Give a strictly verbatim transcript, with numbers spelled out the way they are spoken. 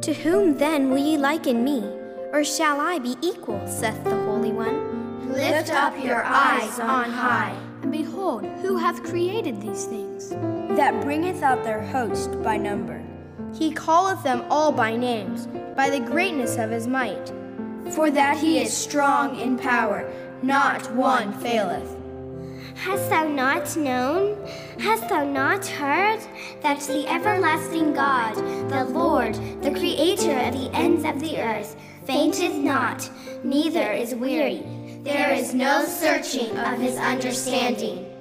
To whom then will ye liken me? Or shall I be equal, saith the Holy One? Lift up your eyes on high, and behold, who hath created these things? That bringeth out their host by number. He calleth them all by names, by the greatness of his might. For that he is strong in power, not one faileth. Hast thou not known? Hast thou not heard? That the everlasting God, the Lord, the Creator of the ends of the earth, fainteth not, neither is weary. There is no searching of his understanding.